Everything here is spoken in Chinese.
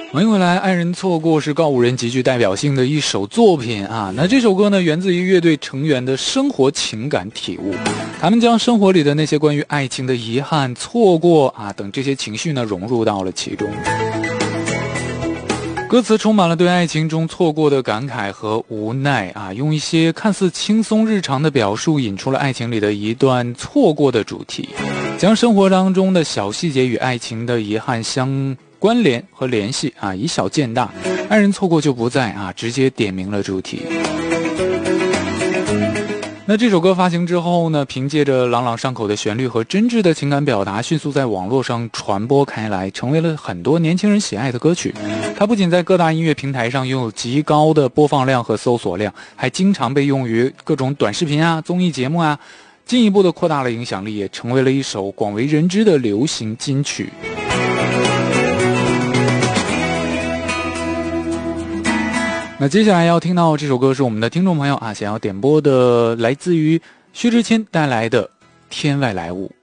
欢迎回来，爱人错过是告五人极具代表性的一首作品啊。那这首歌呢，源自于乐队成员的生活情感体悟，他们将生活里的那些关于爱情的遗憾、错过啊等这些情绪呢，融入到了其中。歌词充满了对爱情中错过的感慨和无奈啊，用一些看似轻松日常的表述，引出了爱情里的一段错过的主题，将生活当中的小细节与爱情的遗憾相关联和联系啊，以小见大，爱人错过就不在啊，直接点明了主题。那这首歌发行之后呢，凭借着朗朗上口的旋律和真挚的情感表达，迅速在网络上传播开来，成为了很多年轻人喜爱的歌曲。它不仅在各大音乐平台上拥有极高的播放量和搜索量，还经常被用于各种短视频啊、综艺节目啊，进一步的扩大了影响力，也成为了一首广为人知的流行金曲。那接下来要听到这首歌是我们的听众朋友啊想要点播的，来自于薛之谦带来的《天外来物》。